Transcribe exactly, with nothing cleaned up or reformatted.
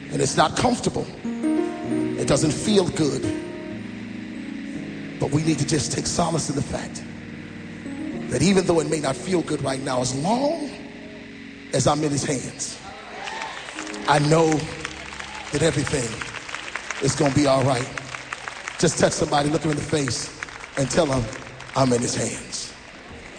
And it's not comfortable. It doesn't feel good. But we need to just take solace in the fact that even though it may not feel good right now, as long as I'm in his hands, I know that everything is going to be all right. Just touch somebody, look them in the face, and tell them I'm in his hands.